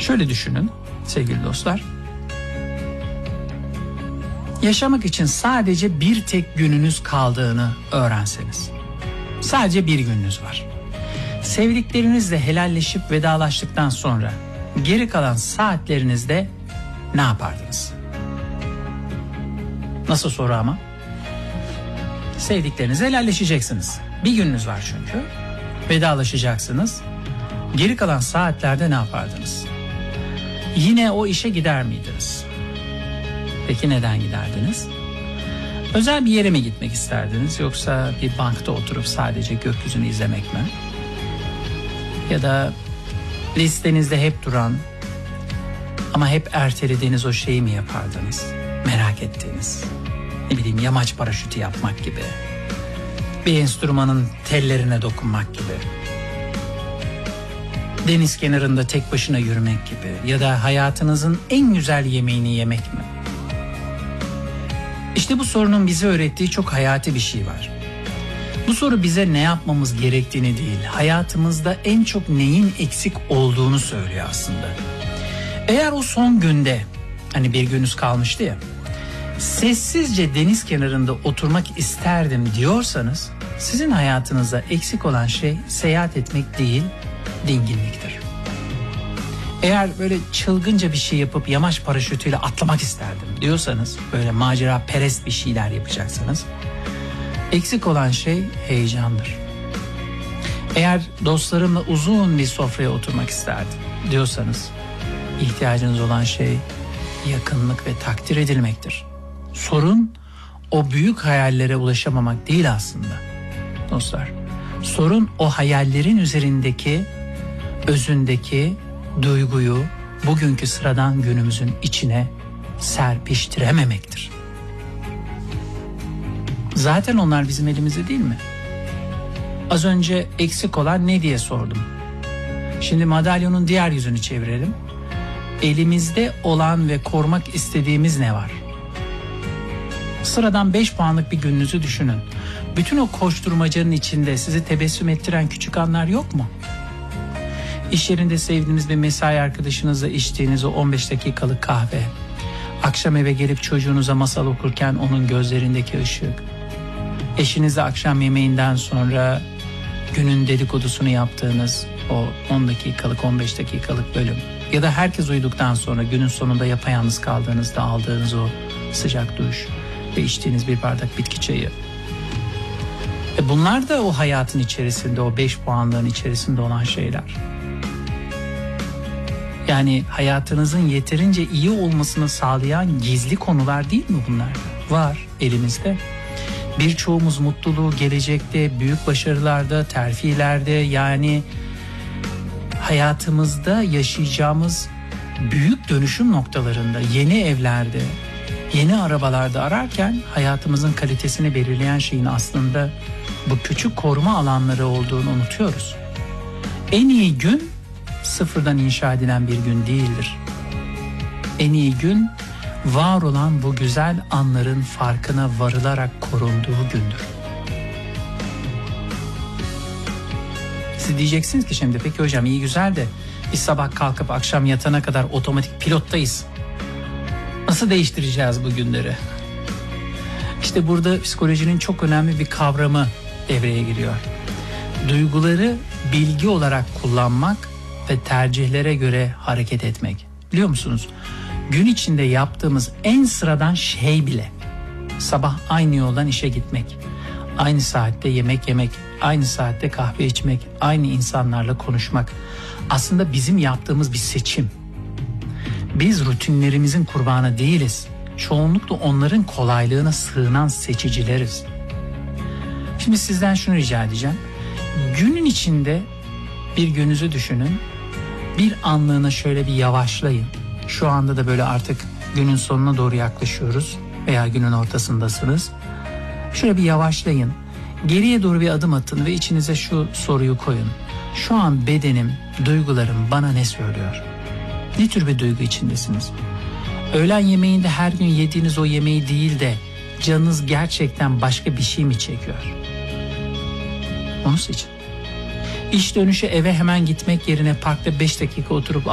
Şöyle düşünün sevgili dostlar. Yaşamak için sadece bir tek gününüz kaldığını öğrenseniz. Sadece bir gününüz var. Sevdiklerinizle helalleşip vedalaştıktan sonra geri kalan saatlerinizde ne yapardınız? Nasıl soru ama? Sevdiklerinizle helalleşeceksiniz. Bir gününüz var çünkü. Vedalaşacaksınız. Geri kalan saatlerde ne yapardınız? Yine o işe gider miydiniz? Peki neden giderdiniz? Özel bir yere mi gitmek isterdiniz, yoksa bir bankta oturup sadece gökyüzünü izlemek mi? Ya da listenizde hep duran ama hep ertelediğiniz o şeyi mi yapardınız? Merak ettiğiniz, ne bileyim, yamaç paraşütü yapmak gibi, bir enstrümanın tellerine dokunmak gibi, deniz kenarında tek başına yürümek gibi, ya da hayatınızın en güzel yemeğini yemek mi? İşte bu sorunun bize öğrettiği çok hayati bir şey var. Bu soru bize ne yapmamız gerektiğini değil, hayatımızda en çok neyin eksik olduğunu söylüyor aslında. Eğer o son günde, hani bir gününüz kalmıştı ya, sessizce deniz kenarında oturmak isterdim diyorsanız, sizin hayatınızda eksik olan şey seyahat etmek değil, dinginliktir. Eğer böyle çılgınca bir şey yapıp yamaç paraşütüyle atlamak isterdim diyorsanız, böyle macera perest bir şeyler yapacaksanız, eksik olan şey heyecandır. Eğer dostlarımla uzun bir sofraya oturmak isterdim diyorsanız, ihtiyacınız olan şey yakınlık ve takdir edilmektir. Sorun o büyük hayallere ulaşamamak değil aslında dostlar. Sorun o hayallerin üzerindeki, özündeki duyguyu bugünkü sıradan günümüzün içine serpiştirememektir. Zaten onlar bizim elimizde değil mi? Az önce eksik olan ne diye sordum. Şimdi madalyonun diğer yüzünü çevirelim. Elimizde olan ve korumak istediğimiz ne var? Sıradan 5 puanlık bir gününüzü düşünün. Bütün o koşturmacanın içinde sizi tebessüm ettiren küçük anlar yok mu? İş yerinde sevdiğiniz bir mesai arkadaşınızla içtiğiniz o 15 dakikalık kahve. Akşam eve gelip çocuğunuza masal okurken onun gözlerindeki ışık. Eşinizle akşam yemeğinden sonra günün dedikodusunu yaptığınız o 10 dakikalık 15 dakikalık bölüm. Ya da herkes uyuduktan sonra günün sonunda yapayalnız kaldığınızda aldığınız o sıcak duş ve içtiğiniz bir bardak bitki çayı. Bunlar da o hayatın içerisinde, o 5 puanlığın içerisinde olan şeyler. Yani hayatınızın yeterince iyi olmasını sağlayan gizli konular değil mi bunlar? Var elimizde. Birçoğumuz mutluluğu gelecekte, büyük başarılarda, terfilerde, yani hayatımızda yaşayacağımız büyük dönüşüm noktalarında, yeni evlerde, yeni arabalarda ararken hayatımızın kalitesini belirleyen şeyin aslında bu küçük koruma alanları olduğunu unutuyoruz. En iyi gün sıfırdan inşa edilen bir gün değildir. En iyi gün var olan bu güzel anların farkına varılarak korunduğu gündür. Siz diyeceksiniz ki şimdi, peki hocam iyi güzel de biz sabah kalkıp akşam yatana kadar otomatik pilottayız. Nasıl değiştireceğiz bu günleri? İşte burada psikolojinin çok önemli bir kavramı devreye giriyor. Duyguları bilgi olarak kullanmak ve tercihlere göre hareket etmek. Biliyor musunuz? Gün içinde yaptığımız en sıradan şey bile, sabah aynı yoldan işe gitmek, aynı saatte yemek yemek, aynı saatte kahve içmek, aynı insanlarla konuşmak, aslında bizim yaptığımız bir seçim. Biz rutinlerimizin kurbanı değiliz. Çoğunlukla onların kolaylığına sığınan seçicileriz. Şimdi sizden şunu rica edeceğim. Günün içinde bir gününüzü düşünün. Bir anlığına şöyle bir yavaşlayın. Şu anda da böyle artık günün sonuna doğru yaklaşıyoruz veya günün ortasındasınız. Şöyle bir yavaşlayın. Geriye doğru bir adım atın ve içinize şu soruyu koyun. Şu an bedenim, duygularım bana ne söylüyor? Ne tür bir duygu içindesiniz? Öğlen yemeğinde her gün yediğiniz o yemeği değil de canınız gerçekten başka bir şey mi çekiyor? Onu seçin. İş dönüşü eve hemen gitmek yerine parkta 5 dakika oturup